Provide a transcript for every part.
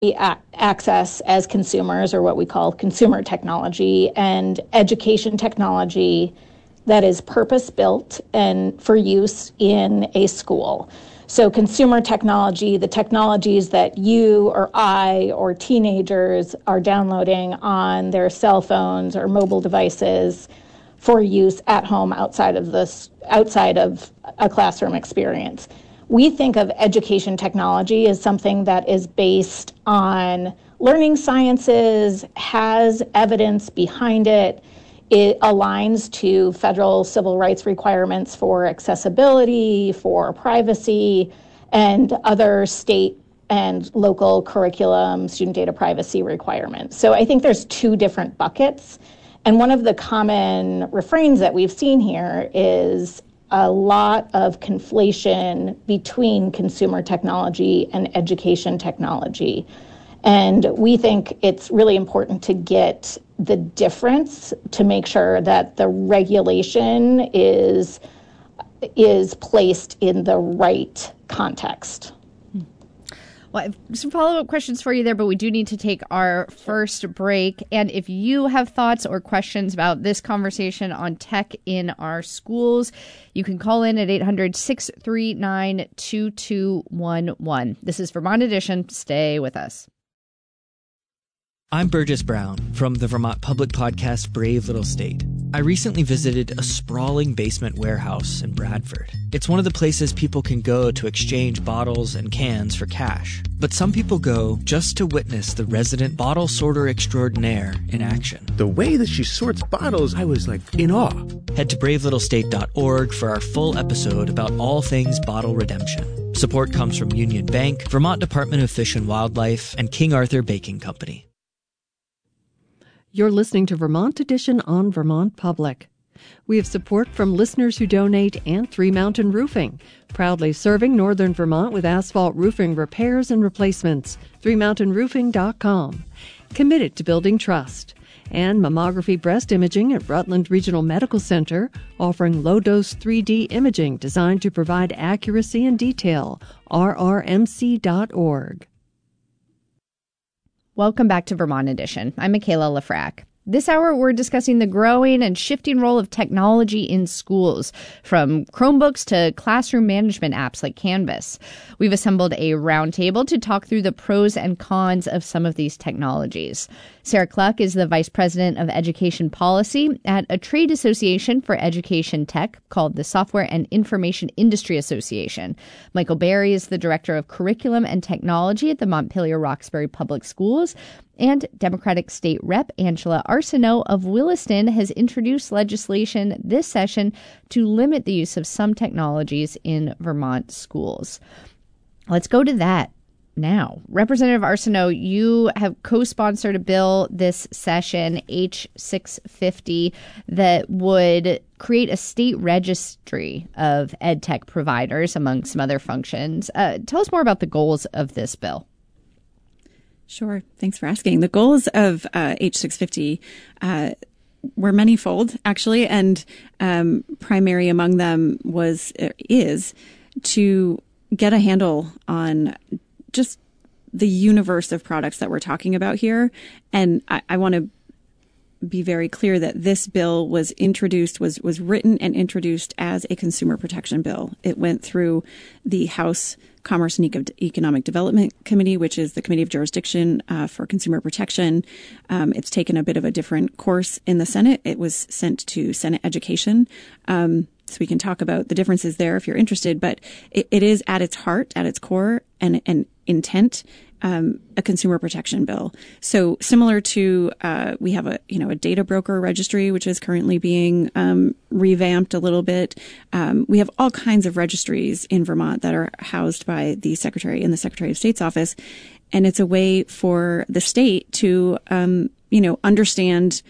access as consumers, or what we call consumer technology, and education technology that is purpose-built and for use in a school. So consumer technology, the technologies that you or I or teenagers are downloading on their cell phones or mobile devices for use at home outside of a classroom experience. We think of education technology as something that is based on learning sciences, has evidence behind it. It aligns to federal civil rights requirements for accessibility, for privacy, and other state and local curriculum, student data privacy requirements. So I think there's two different buckets. And one of the common refrains that we've seen here is a lot of conflation between consumer technology and education technology. And we think it's really important to get the difference to make sure that the regulation is placed in the right context. Well, I have some follow-up questions for you there, but we do need to take our first break. And if you have thoughts or questions about this conversation on tech in our schools, you can call in at 800-639-2211. This is Vermont Edition. Stay with us. I'm Burgess Brown from the Vermont public podcast Brave Little State. I recently visited a sprawling basement warehouse in Bradford. It's one of the places people can go to exchange bottles and cans for cash. But some people go just to witness the resident bottle sorter extraordinaire in action. The way that she sorts bottles, I was in awe. Head to bravelittlestate.org for our full episode about all things bottle redemption. Support comes from Union Bank, Vermont Department of Fish and Wildlife, and King Arthur Baking Company. You're listening to Vermont Edition on Vermont Public. We have support from listeners who donate and Three Mountain Roofing, proudly serving northern Vermont with asphalt roofing repairs and replacements. ThreeMountainRoofing.com. Committed to building trust. And mammography breast imaging at Rutland Regional Medical Center, offering low-dose 3D imaging designed to provide accuracy and detail. rrmc.org. Welcome back to Vermont Edition. I'm Michaela Lafrac. This hour, we're discussing the growing and shifting role of technology in schools, from Chromebooks to classroom management apps like Canvas. We've assembled a roundtable to talk through the pros and cons of some of these technologies. Sarah Cluck is the Vice President of Education Policy at a trade association for education tech called the Software and Information Industry Association. Michael Berry is the Director of Curriculum and Technology at the Montpelier-Roxbury Public Schools. And Democratic State Rep. Angela Arsenault of Williston has introduced legislation this session to limit the use of some technologies in Vermont schools. Let's go to that now. Representative Arsenault, you have co-sponsored a bill this session, H650, that would create a state registry of ed tech providers, among some other functions. Tell us more about the goals of this bill. Sure. Thanks for asking. The goals of H650 were manyfold, actually, and primary among them is to get a handle on just the universe of products that we're talking about here. And I want to be very clear that this bill was written and introduced as a consumer protection bill. It went through the House Commerce and Economic Development Committee, which is the committee of jurisdiction for consumer protection. It's taken a bit of a different course in the Senate. It was sent to Senate Education. So we can talk about the differences there if you're interested. But it is at its heart, at its core, and intent, a consumer protection bill. So similar to we have a data broker registry, which is currently being revamped a little bit. We have all kinds of registries in Vermont that are housed by the Secretary in the Secretary of State's office, and it's a way for the state to understand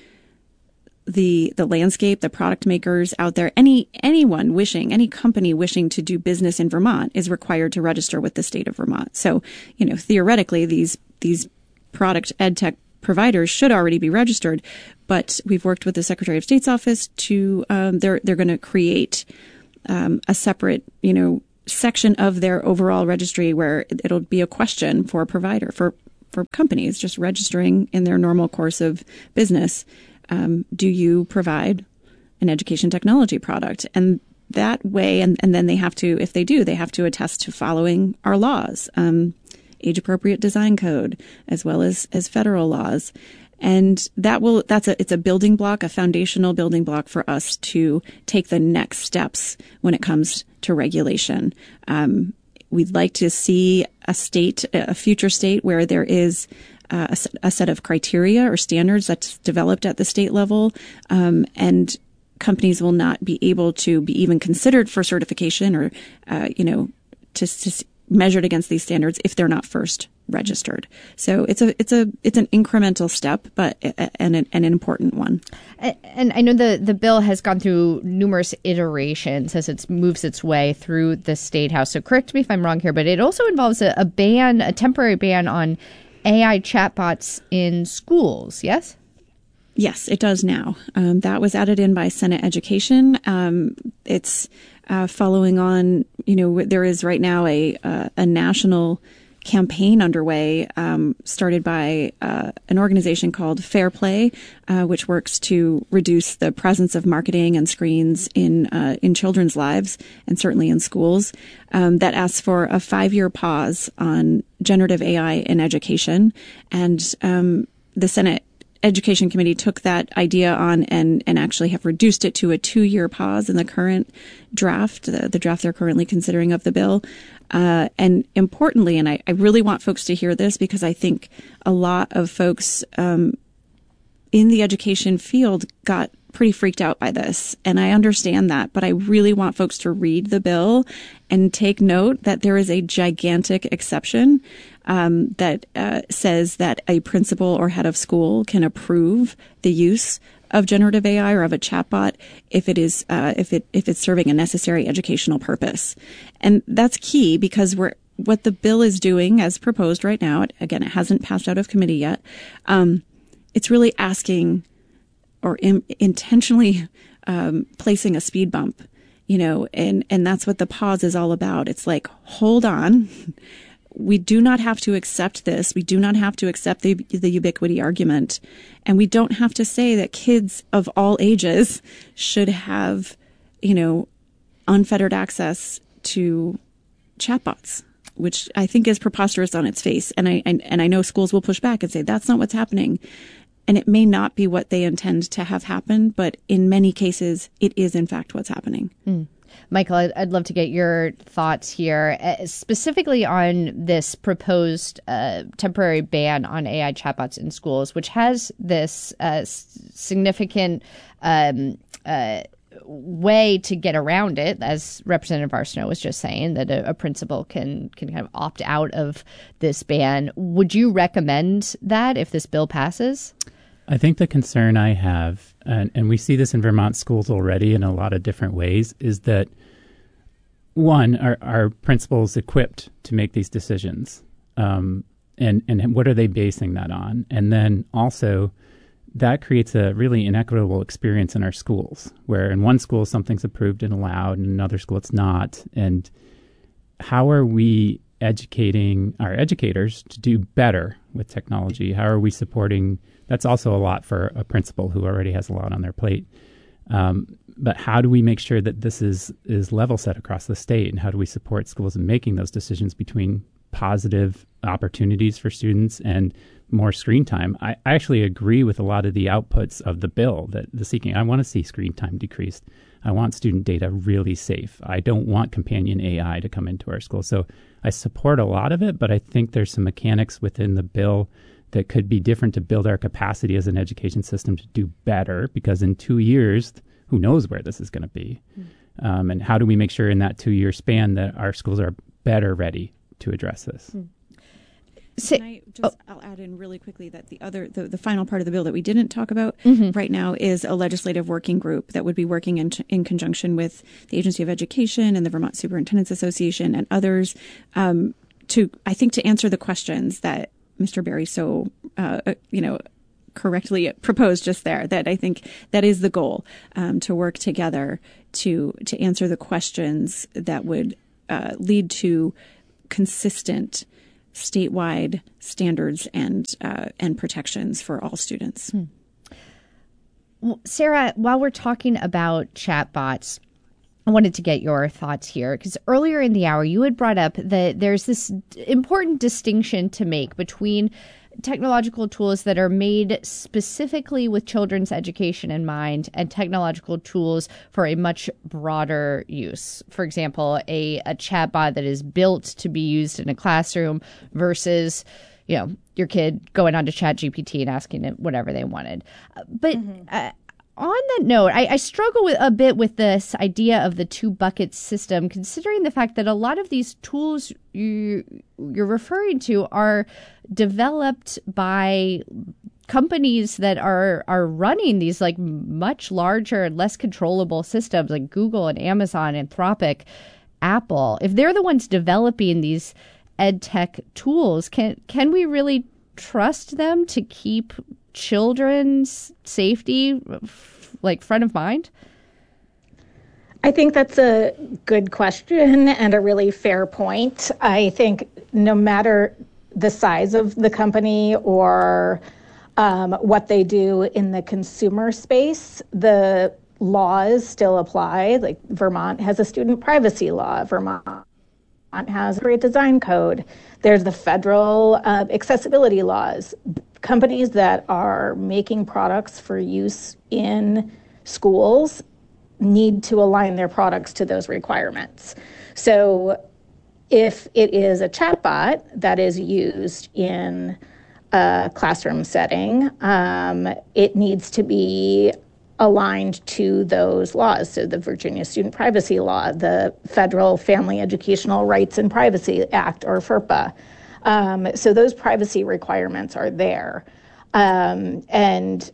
the landscape, the product makers out there. Any company wishing to do business in Vermont is required to register with the state of Vermont. So, theoretically, these product ed tech providers should already be registered, but we've worked with the Secretary of State's office to they're going to create a separate section of their overall registry where it'll be a question for a provider, for companies just registering in their normal course of business. Do you provide an education technology product? And that way, and then they have to, if they do, they have to attest to following our laws, age-appropriate design code, as well as federal laws. And it's a building block, a foundational building block for us to take the next steps when it comes to regulation. We'd like to see a future state where there is a set of criteria or standards that's developed at the state level, and companies will not be able to be even considered for certification or, to measured against these standards if they're not first registered. So it's an incremental step, but an important one. And I know the bill has gone through numerous iterations as it moves its way through the State House. So correct me if I'm wrong here, but it also involves a temporary ban on AI chatbots in schools. Yes? Yes, it does now. That was added in by Senate Education. It's following on, there is right now a national campaign underway, started by an organization called Fair Play, which works to reduce the presence of marketing and screens in children's lives and certainly in schools. That asks for a 5-year pause on generative AI in education, and the Senate Education Committee took that idea on and actually have reduced it to a 2-year pause in the current draft, the draft they're currently considering of the bill. And importantly, and I really want folks to hear this because I think a lot of folks in the education field got pretty freaked out by this. And I understand that, but I really want folks to read the bill and take note that there is a gigantic exception that says that a principal or head of school can approve the use of generative AI or of a chatbot if it is if it's serving a necessary educational purpose. And that's key because what the bill is doing as proposed right now, again, it hasn't passed out of committee yet. It's really asking or intentionally placing a speed bump, and that's what the pause is all about. It's like, hold on. We do not have to accept this. We do not have to accept the ubiquity argument. And we don't have to say that kids of all ages should have, unfettered access to chatbots, which I think is preposterous on its face. And I know schools will push back and say, that's not what's happening. And it may not be what they intend to have happen, but in many cases, it is in fact what's happening. Michael, I'd love to get your thoughts here, specifically on this proposed temporary ban on AI chatbots in schools, which has this significant way to get around it, as Representative Arsenault was just saying, that a principal can kind of opt out of this ban. Would you recommend that if this bill passes? I think the concern I have, and we see this in Vermont schools already in a lot of different ways, is that, one, are principals equipped to make these decisions? And what are they basing that on? And then also, that creates a really inequitable experience in our schools, where in one school something's approved and allowed, and in another school it's not. And how are we educating our educators to do better with technology? How are we supporting? That's also a lot for a principal who already has a lot on their plate. But how do we make sure that this is level set across the state? And how do we support schools in making those decisions between positive opportunities for students and more screen time? I actually agree with a lot of the outputs of the bill that the seeking. I want to see screen time decreased. I want student data really safe. I don't want companion AI to come into our school. So I support a lot of it, but I think there's some mechanics within the bill that could be different to build our capacity as an education system to do better, because in 2 years, who knows where this is going to be? And how do we make sure in that 2-year span that our schools are better ready to address this? I'll add in really quickly that the final part of the bill that we didn't talk about right now is a legislative working group that would be working in conjunction with the Agency of Education and the Vermont Superintendents Association and others to answer the questions that Mr. Berry so correctly proposed just there. That I think that is the goal, to work together to answer the questions that would lead to consistent statewide standards and protections for all students. Well, Sarah, while we're talking about chatbots, I wanted to get your thoughts here, because earlier in the hour, you had brought up that there's this important distinction to make between technological tools that are made specifically with children's education in mind and technological tools for a much broader use. For example, a chatbot that is built to be used in a classroom versus, your kid going onto ChatGPT and asking it whatever they wanted. But on that note, I struggle a bit with this idea of the two buckets system, considering the fact that a lot of these tools you're referring to are developed by companies that are running these like much larger and less controllable systems like Google and Amazon, Anthropic, Apple. If they're the ones developing these ed tech tools, can we really trust them to keep children's safety front of mind? I think that's a good question and a really fair point. I think no matter the size of the company or what they do in the consumer space, the laws still apply. Like Vermont has a student privacy law. Vermont has a great design code. There's the federal accessibility laws. Companies that are making products for use in schools need to align their products to those requirements. So if it is a chatbot that is used in a classroom setting, it needs to be aligned to those laws. So the Virginia Student Privacy Law, the Federal Family Educational Rights and Privacy Act, or FERPA. So those privacy requirements are there. And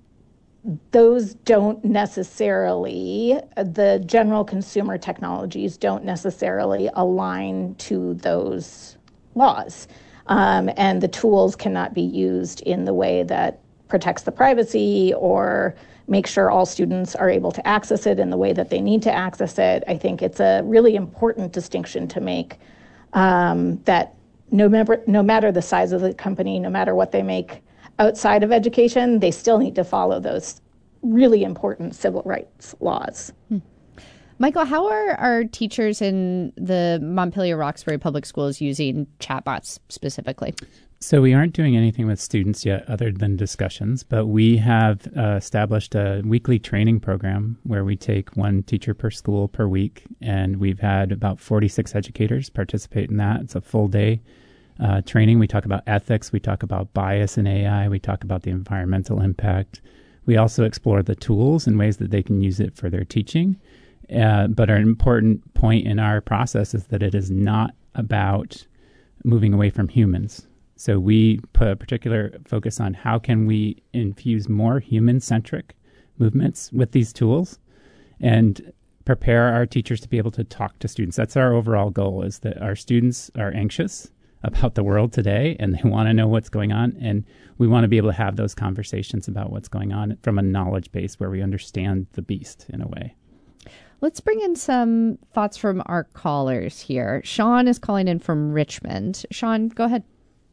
those don't necessarily, the general consumer technologies don't necessarily align to those laws. And the tools cannot be used in the way that protects the privacy or make sure all students are able to access it in the way that they need to access it. I think it's a really important distinction to make, that no matter the size of the company, no matter what they make outside of education, they still need to follow those really important civil rights laws. Michael, how are teachers in the Montpelier-Roxbury Public Schools using chatbots specifically? So we aren't doing anything with students yet other than discussions, but we have established a weekly training program where we take one teacher per school per week, and we've had about 46 educators participate in that. It's a full day training. We talk about ethics, we talk about bias in AI, we talk about the environmental impact. We also explore the tools and ways that they can use it for their teaching. But an important point in our process is that it is not about moving away from humans. So we put a particular focus on how can we infuse more human-centric movements with these tools and prepare our teachers to be able to talk to students. That's our overall goal, is that our students are anxious about the world today and they want to know what's going on. And we want to be able to have those conversations about what's going on from a knowledge base where we understand the beast in a way. Let's bring in some thoughts from our callers here. Sean is calling in from Richmond. Sean, go ahead.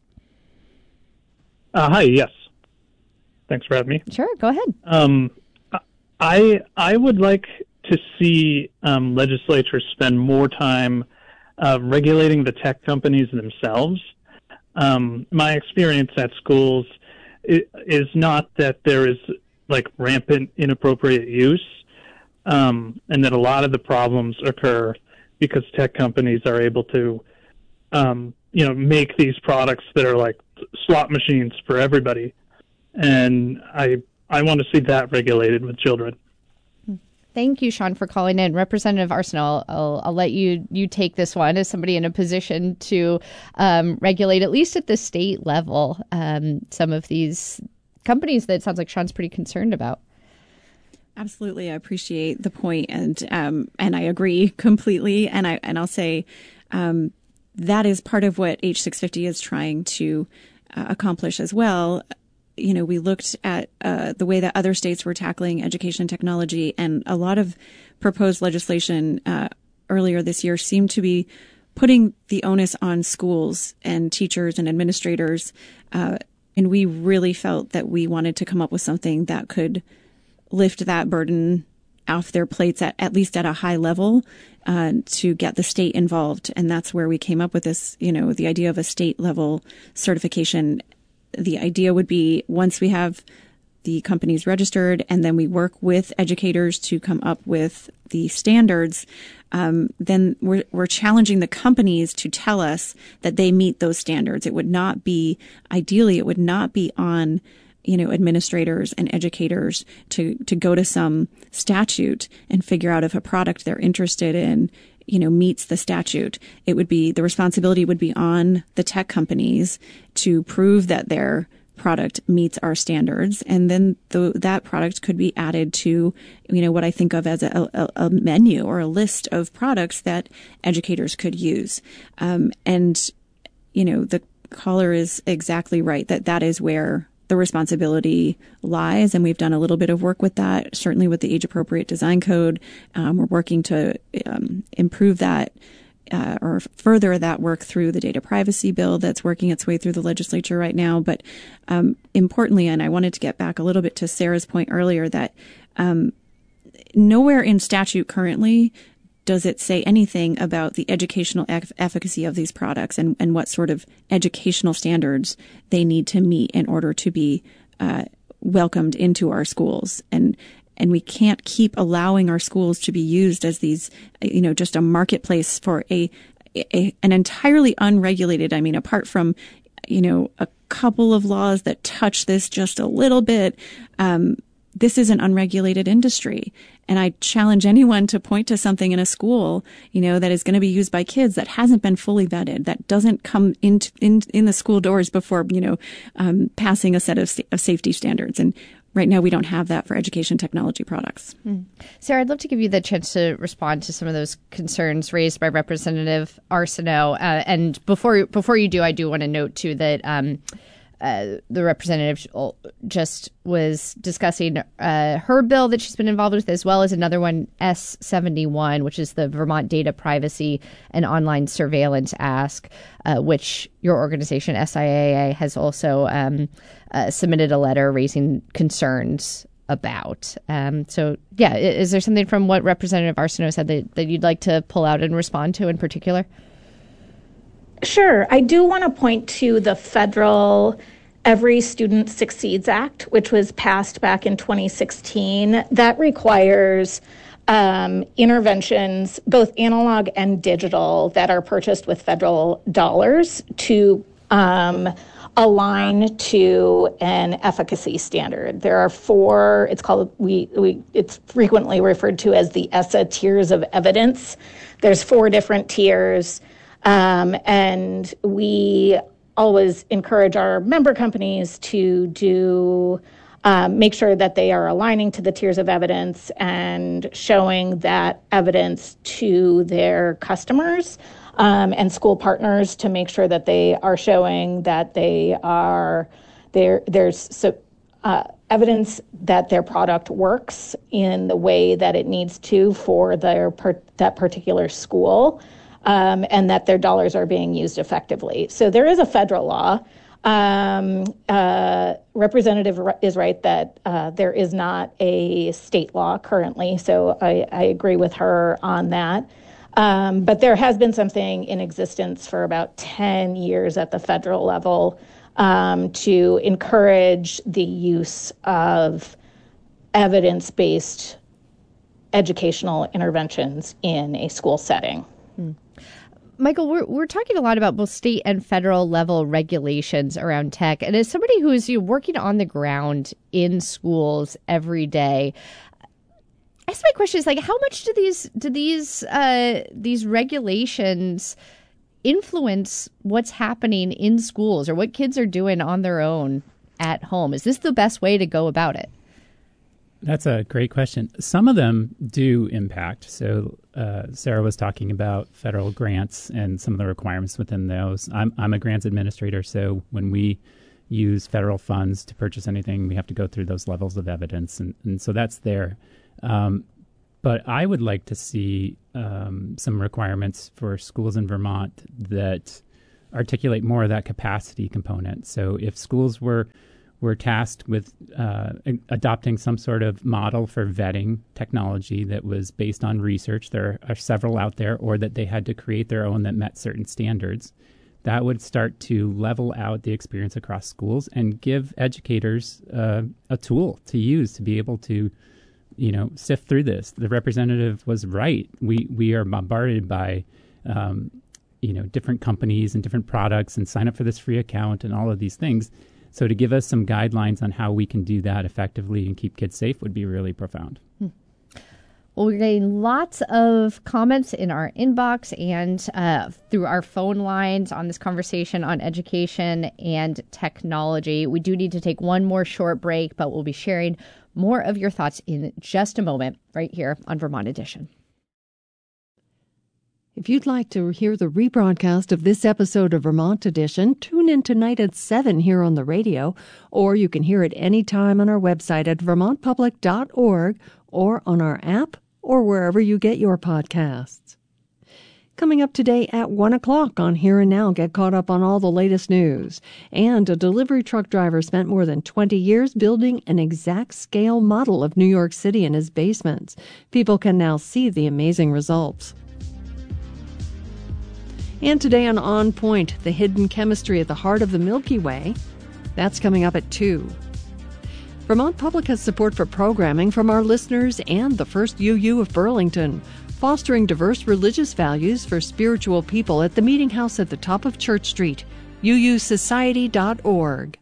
Hi, yes. Thanks for having me. Sure, go ahead. I would like to see legislatures spend more time regulating the tech companies themselves. My experience at schools is not that there is rampant inappropriate use, and that a lot of the problems occur because tech companies are able to, make these products that are like slot machines for everybody. And I want to see that regulated with children. Thank you, Sean, for calling in. Representative Arsenault, I'll let you take this one as somebody in a position to regulate, at least at the state level, some of these companies that it sounds like Sean's pretty concerned about. Absolutely. I appreciate the point, and I agree completely. And I'll say that is part of what H650 is trying to accomplish as well. We looked at the way that other states were tackling education technology, and a lot of proposed legislation earlier this year seemed to be putting the onus on schools and teachers and administrators. And we really felt that we wanted to come up with something that could lift that burden off their plates at least at a high level, to get the state involved. And that's where we came up with this, the idea of a state level certification. The idea would be, once we have the companies registered and then we work with educators to come up with the standards, then we're challenging the companies to tell us that they meet those standards. It would not be on administrators and educators to go to some statute and figure out if a product they're interested in, meets the statute. The responsibility would be on the tech companies to prove that their product meets our standards. And then that product could be added to, what I think of as a menu or a list of products that educators could use. The caller is exactly right, that is where the responsibility lies. And we've done a little bit of work with that, certainly with the age appropriate design code. We're working to improve that or further that work through the data privacy bill that's working its way through the legislature right now. But importantly, and I wanted to get back a little bit to Sarah's point earlier, that nowhere in statute currently does it say anything about the educational efficacy of these products and what sort of educational standards they need to meet in order to be welcomed into our schools. And we can't keep allowing our schools to be used as these, just a marketplace for an entirely unregulated, apart from, a couple of laws that touch this just a little bit, this is an unregulated industry. And I challenge anyone to point to something in a school, that is going to be used by kids that hasn't been fully vetted, that doesn't come in the school doors before, passing a set of safety standards. And right now we don't have that for education technology products. Sarah, I'd love to give you the chance to respond to some of those concerns raised by Representative Arsenault. And before you do, I do want to note, too, that the representative just was discussing her bill that she's been involved with, as well as another one, S71, which is the Vermont Data Privacy and Online Surveillance Act, which your organization, SIAA, has also submitted a letter raising concerns about. Is there something from what Representative Arsenault said that you'd like to pull out and respond to in particular? Sure. I do want to point to the federal Every Student Succeeds Act, which was passed back in 2016. That requires interventions, both analog and digital, that are purchased with federal dollars to align to an efficacy standard. There are four, it's frequently referred to as the ESSA tiers of evidence. There's 4 different tiers. And we always encourage our member companies to make sure that they are aligning to the tiers of evidence and showing that evidence to their customers and school partners, to make sure that they are showing that there's evidence that their product works in the way that it needs to for that particular school. And that their dollars are being used effectively. So there is a federal law. Representative is right that there is not a state law currently, so I agree with her on that. But there has been something in existence for about 10 years at the federal level to encourage the use of evidence-based educational interventions in a school setting. Michael, we're talking a lot about both state and federal level regulations around tech. And as somebody who is working on the ground in schools every day, I guess my question is, how much do these regulations influence what's happening in schools or what kids are doing on their own at home? Is this the best way to go about it? That's a great question. Some of them do impact. So Sarah was talking about federal grants and some of the requirements within those. I'm a grants administrator, so when we use federal funds to purchase anything, we have to go through those levels of evidence, and so that's there. But I would like to see some requirements for schools in Vermont that articulate more of that capacity component. So if schools were tasked with adopting some sort of model for vetting technology that was based on research, there are several out there, or that they had to create their own that met certain standards, that would start to level out the experience across schools and give educators a tool to use to be able to, sift through this. The representative was right. We are bombarded by, different companies and different products and sign up for this free account and all of these things. So to give us some guidelines on how we can do that effectively and keep kids safe would be really profound. Well, we're getting lots of comments in our inbox and through our phone lines on this conversation on education and technology. We do need to take one more short break, but we'll be sharing more of your thoughts in just a moment right here on Vermont Edition. If you'd like to hear the rebroadcast of this episode of Vermont Edition, tune in tonight at 7 here on the radio, or you can hear it anytime on our website at vermontpublic.org or on our app or wherever you get your podcasts. Coming up today at 1 o'clock on Here and Now, get caught up on all the latest news. And a delivery truck driver spent more than 20 years building an exact scale model of New York City in his basements. People can now see the amazing results. And today on Point, the hidden chemistry at the heart of the Milky Way. That's coming up at 2. Vermont Public has support for programming from our listeners and the First UU of Burlington, fostering diverse religious values for spiritual people at the Meeting House at the top of Church Street, uusociety.org.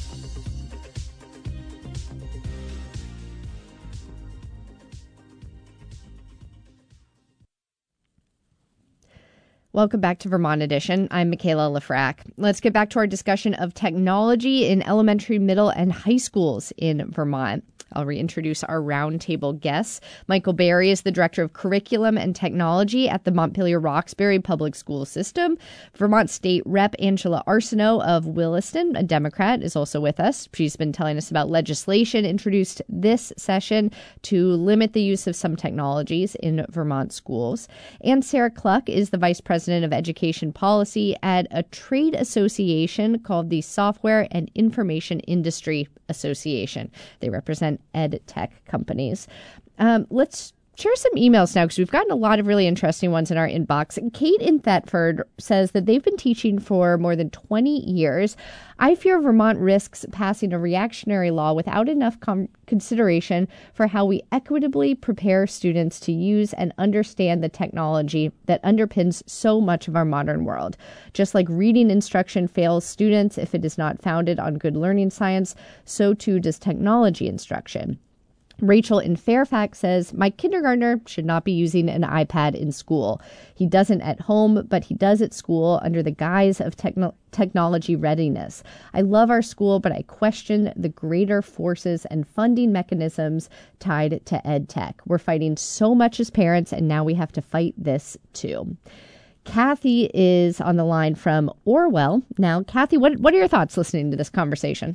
Welcome back to Vermont Edition. I'm Michaela Lafrac. Let's get back to our discussion of technology in elementary, middle, and high schools in Vermont. I'll reintroduce our roundtable guests. Michael Berry is the Director of Curriculum and Technology at the Montpelier-Roxbury Public School System. Vermont State Rep. Angela Arsenault of Williston, a Democrat, is also with us. She's been telling us about legislation introduced this session to limit the use of some technologies in Vermont schools. And Sarah Cluck is the Vice President of Education Policy at a trade association called the Software and Information Industry Association. They represent ed tech companies. Let's share some emails now because we've gotten a lot of really interesting ones in our inbox. Kate in Thetford says that they've been teaching for more than 20 years. I fear Vermont risks passing a reactionary law without enough consideration for how we equitably prepare students to use and understand the technology that underpins so much of our modern world. Just like reading instruction fails students if it is not founded on good learning science, so too does technology instruction. Rachel in Fairfax says, my kindergartner should not be using an iPad in school. He doesn't at home, but he does at school under the guise of technology readiness. I love our school, but I question the greater forces and funding mechanisms tied to ed tech. We're fighting so much as parents, and now we have to fight this too. Kathy is on the line from Orwell. Now, Kathy, what are your thoughts listening to this conversation?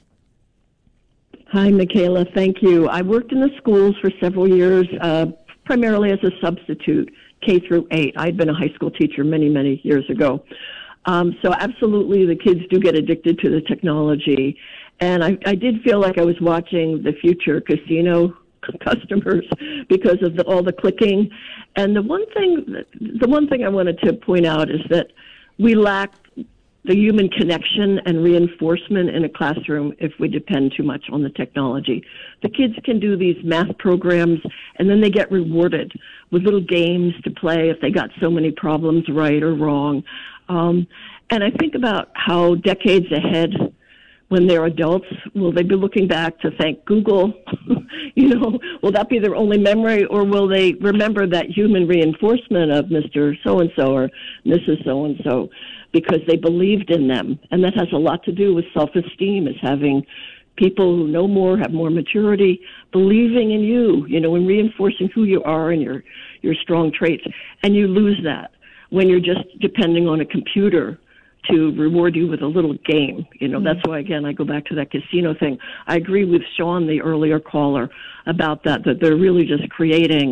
Hi, Michaela. Thank you. I worked in the schools for several years, primarily as a substitute, K through 8. I'd been a high school teacher many, many years ago. So absolutely, the kids do get addicted to the technology. And I did feel like I was watching the future casino customers because of all the clicking. And the one thing I wanted to point out is that we lack the human connection and reinforcement in a classroom if we depend too much on the technology. The kids can do these math programs, and then they get rewarded with little games to play if they got so many problems right or wrong. And I think about how decades ahead, when they're adults, will they be looking back to thank Google? Will that be their only memory, or will they remember that human reinforcement of Mr. So-and-so or Mrs. So-and-so? Because they believed in them. And that has a lot to do with self-esteem, is having people who know more, have more maturity, believing in you, and reinforcing who you are and your strong traits. And you lose that when you're just depending on a computer to reward you with a little game. That's why, again, I go back to that casino thing. I agree with Sean, the earlier caller, about that they're really just creating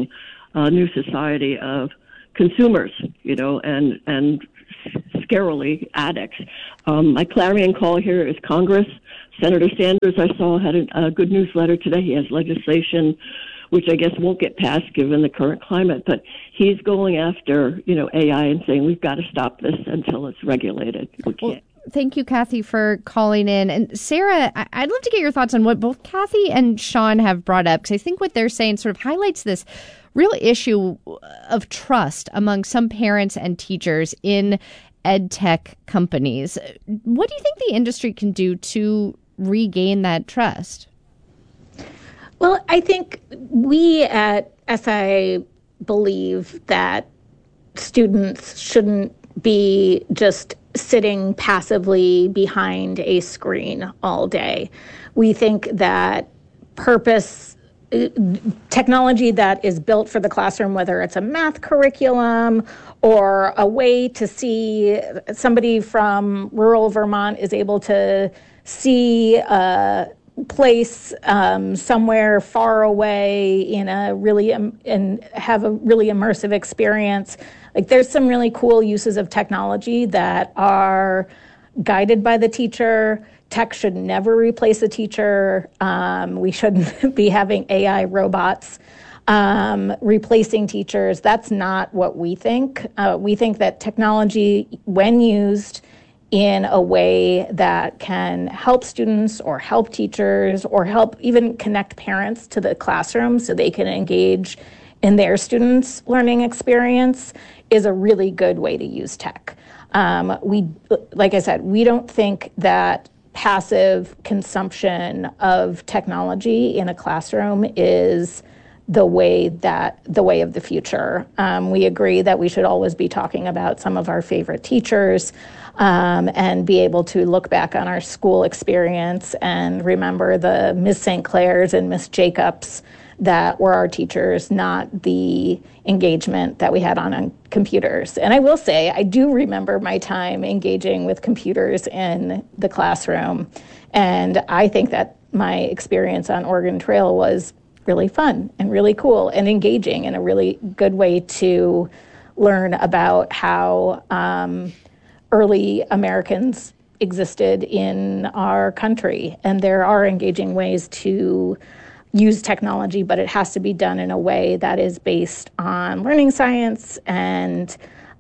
new society of consumers, and scarily addicts. My clarion call here is Congress. Senator Sanders, I saw, had a good newsletter today. He has legislation which I guess won't get passed given the current climate, but he's going after, AI and saying we've got to stop this until it's regulated. We can't. Well, thank you, Kathy, for calling in. And Sarah, I'd love to get your thoughts on what both Kathy and Sean have brought up, because I think what they're saying sort of highlights this real issue of trust among some parents and teachers in ed tech companies. What do you think the industry can do to regain that trust? Well, I think we at SI believe that students shouldn't be just sitting passively behind a screen all day. We think that technology that is built for the classroom, whether it's a math curriculum or a way to see somebody from rural Vermont is able to see a place somewhere far away and have a really immersive experience. Like, there's some really cool uses of technology that are guided by the teacher. Tech should never replace a teacher. We shouldn't be having AI robots replacing teachers. That's not what we think. We think that technology, when used in a way that can help students or help teachers or help even connect parents to the classroom so they can engage in their students' learning experience, is a really good way to use tech. Like I said, we don't think that passive consumption of technology in a classroom is the way of the future. We agree that we should always be talking about some of our favorite teachers and be able to look back on our school experience and remember the Miss St. Clairs and Miss Jacobs that were our teachers, not the engagement that we had on computers. And I will say, I do remember my time engaging with computers in the classroom. And I think that my experience on Oregon Trail was really fun and really cool and engaging, and a really good way to learn about how early Americans existed in our country. And there are engaging ways to use technology, but it has to be done in a way that is based on learning science and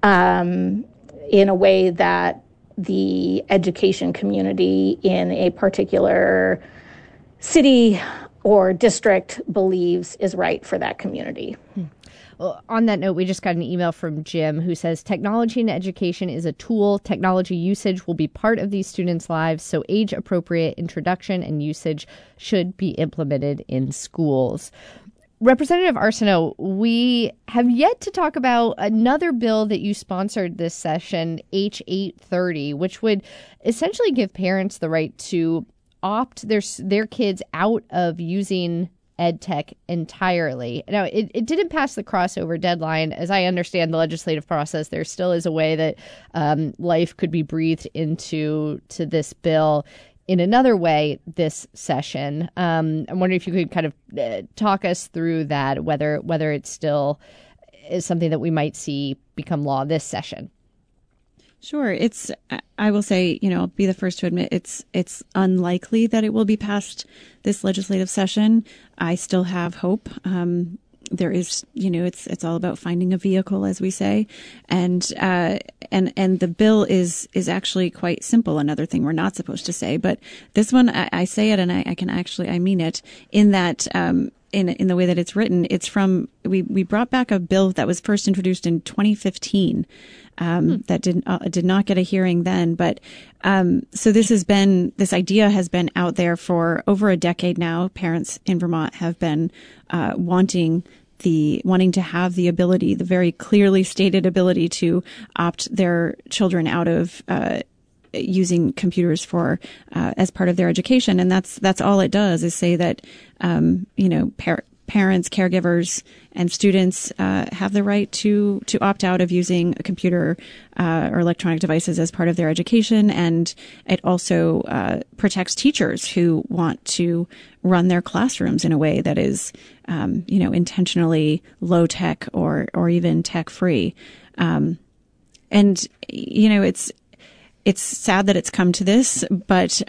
in a way that the education community in a particular city or district believes is right for that community. Well, on that note, we just got an email from Jim who says technology in education is a tool. Technology usage will be part of these students' lives, so age-appropriate introduction and usage should be implemented in schools. Representative Arsenault, we have yet to talk about another bill that you sponsored this session, H830, which would essentially give parents the right to opt their kids out of using ed tech entirely. Now, it didn't pass the crossover deadline. As I understand the legislative process, there still is a way that life could be breathed into this bill in another way this session. I'm wondering if you could kind of talk us through that, whether it still is something that we might see become law this session. Sure. I will say, I'll be the first to admit it's unlikely that it will be passed this legislative session. I still have hope. There is, it's all about finding a vehicle, as we say. And the bill is actually quite simple. Another thing we're not supposed to say, but this one, I say it and I mean it in that, in the way that it's written. It's from, we brought back a bill that was first introduced in 2015. That did not get a hearing then, but so this idea has been out there for over a decade now. Parents in Vermont have been wanting to have the ability, the very clearly stated ability, to opt their children out of using computers for as part of their education, and that's all it does is say that parents, caregivers, and students have the right to opt out of using a computer or electronic devices as part of their education. And it also protects teachers who want to run their classrooms in a way that is, intentionally low tech or even tech free. And it's sad that it's come to this, but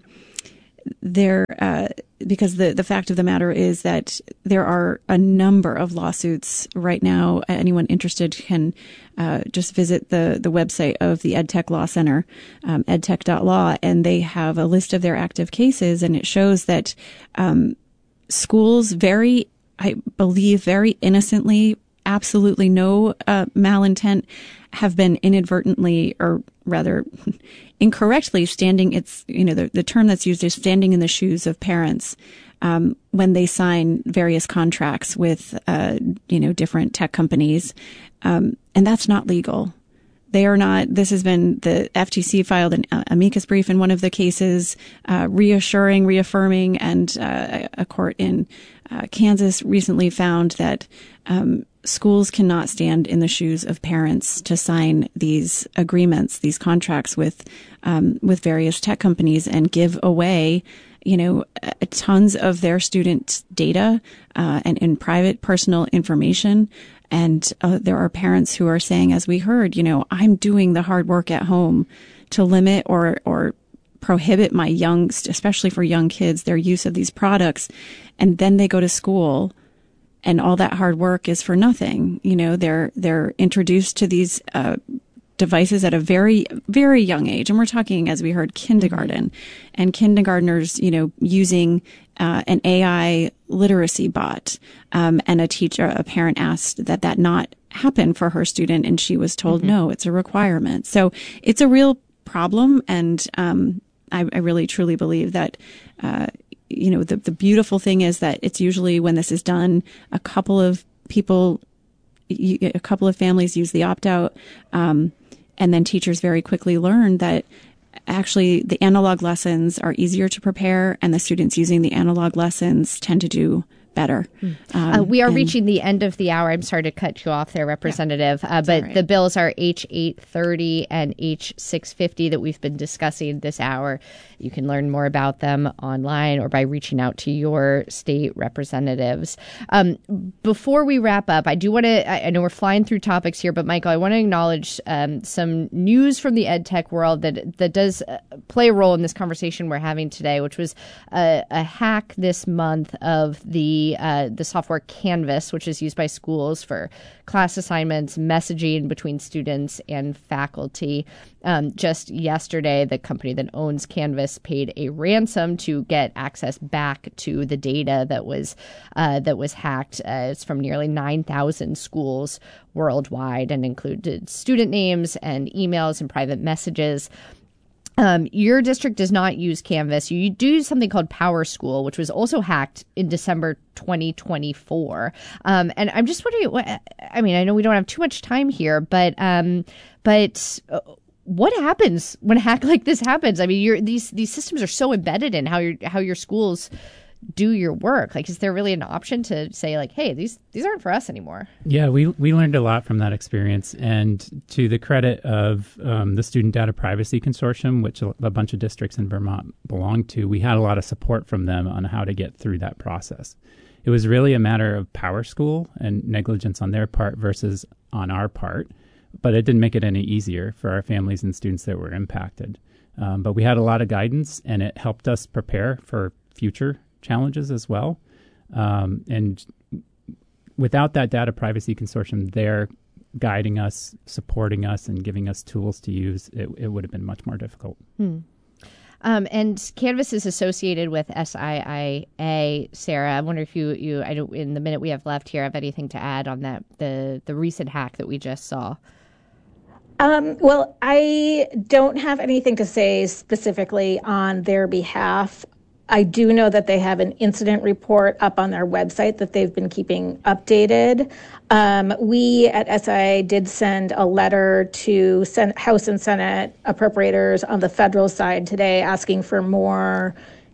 because the fact of the matter is that there are a number of lawsuits right now. Anyone interested can just visit the website of the EdTech Law Center, edtech.law, and they have a list of their active cases, and it shows that schools I believe very innocently, absolutely no malintent, have been inadvertently, or rather incorrectly, the term that's used is standing in the shoes of parents when they sign various contracts with different tech companies, and that's not legal. They are not. This has been, the FTC filed an amicus brief in one of the cases, reaffirming, and a court in Kansas recently found that schools cannot stand in the shoes of parents to sign these agreements, these contracts with various tech companies, and give away, tons of their student data and private personal information. And there are parents who are saying, as we heard, I'm doing the hard work at home to limit or prohibit my especially for young kids, their use of these products. And then they go to school and all that hard work is for nothing. They're introduced to these devices at a very, very young age. And we're talking, as we heard, kindergarten, and kindergartners, using an AI literacy bot. And a parent asked that not happen for her student. And she was told, no, it's a requirement. So it's a real problem. And I really, truly believe that, the beautiful thing is that it's usually, when this is done, a couple of families use the opt-out, and then teachers very quickly learn that actually the analog lessons are easier to prepare, and the students using the analog lessons tend to do better. We are reaching the end of the hour. I'm sorry to cut you off there, Representative, but right. The bills are H830 and H650 that we've been discussing this hour. You can learn more about them online or by reaching out to your state representatives. Before we wrap up, I do want to, I know we're flying through topics here, but Michael, I want to acknowledge some news from the EdTech world that does play a role in this conversation we're having today, which was a hack this month of the software Canvas, which is used by schools for class assignments, messaging between students and faculty. Just yesterday, the company that owns Canvas paid a ransom to get access back to the data that was hacked. It's from nearly 9,000 schools worldwide and included student names and emails and private messages. Your district does not use Canvas. You do use something called PowerSchool, which was also hacked in December 2024. And I'm just wondering, I know we don't have too much time here, but what happens when a hack like this happens? These systems are so embedded in how your schools do your work. Like, is there really an option to say, like, hey, these aren't for us anymore? Yeah, we learned a lot from that experience. And to the credit of the Student Data Privacy Consortium, which a bunch of districts in Vermont belong to, we had a lot of support from them on how to get through that process. It was really a matter of PowerSchool and negligence on their part versus on our part. But it didn't make it any easier for our families and students that were impacted. But we had a lot of guidance, and it helped us prepare for future challenges as well. And without that Data Privacy Consortium there guiding us, supporting us, and giving us tools to use, it would have been much more difficult. And Canvas is associated with SIIA. Sarah, I wonder if you I don't, in the minute we have left here, have anything to add on that the recent hack that we just saw? Well, I don't have anything to say specifically on their behalf. I do know that they have an incident report up on their website that they've been keeping updated. We at SIIA did send a letter to House and Senate appropriators on the federal side today asking for more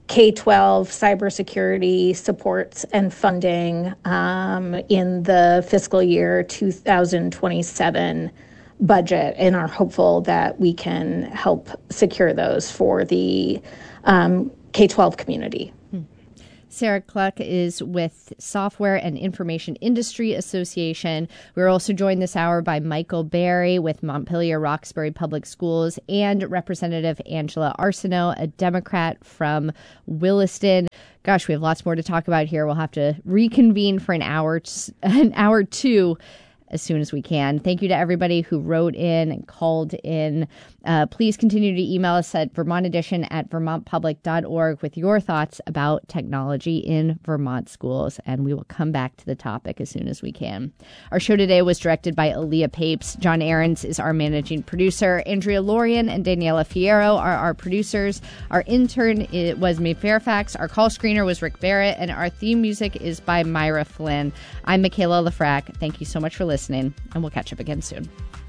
K-12 cybersecurity supports and funding in the fiscal year 2027 budget, and are hopeful that we can help secure those for the K-12 community. Sarah Cluck is with Software and Information Industry Association. We're also joined this hour by Michael Berry with Montpelier Roxbury Public Schools and Representative Angela Arsenault, a Democrat from Williston. Gosh, we have lots more to talk about here. We'll have to reconvene for an hour two as soon as we can. Thank you to everybody who wrote in and called in. Please continue to email us at vermontedition@vermontpublic.org with your thoughts about technology in Vermont schools, and we will come back to the topic as soon as we can. Our show today was directed by Aaliyah Papes. John Ahrens is our managing producer. Andrea Lorian and Daniela Fierro are our producers. Our intern was Mae Fairfax. Our call screener was Rick Barrett, and our theme music is by Myra Flynn. I'm Michaela Lafrac. Thank you so much for listening, and we'll catch up again soon.